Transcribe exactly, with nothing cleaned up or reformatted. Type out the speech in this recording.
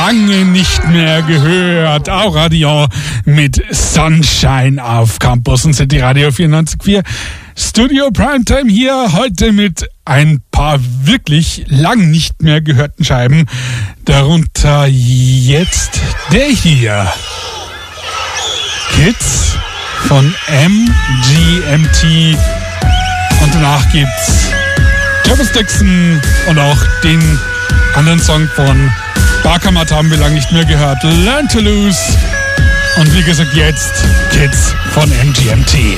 lange nicht mehr gehört. Auradion mit Sunshine auf Campus und City Radio vierundneunzig Komma vier. Studio Primetime hier heute mit ein paar wirklich lang nicht mehr gehörten Scheiben. Darunter jetzt der hier. Kids von M G M T. Und danach gibt's Travis Dixon und auch den anderen Song von Barkamat haben wir lange nicht mehr gehört. Learn to Lose. Und wie gesagt jetzt Kids von M G M T.